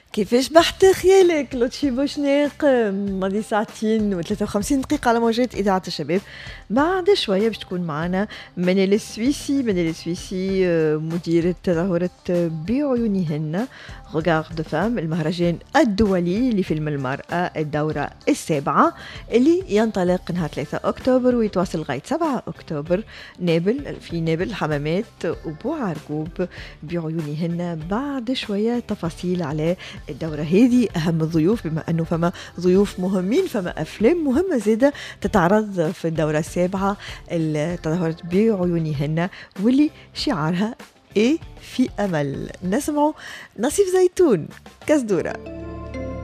كيفاش بحت خيالك لطفي بوشناق؟ ماضي ساعتين و53 دقيقة على موجات إذاعة الشباب. بعد شوية باش تكون معنا منال السويسي مديرة تظاهرة بعيونهن غوغار دو فام، المهرجان الدولي لفيلم المرأة الدورة السابعة اللي ينطلق نهار 3 أكتوبر ويتواصل لغاية 7 أكتوبر. في نابل الحمامات وبوعرقوب بعيونهن. بعد شوية تفاصيل على الدورة هذه، أهم الضيوف بما أنه فما ضيوف مهمين، فما أفلام مهمة زادة تتعرض في الدورة السابعة التظاهرة بعيونهن واللي شعارها إيه في أمل. نسمعوا نصيف زيتون كزدورة.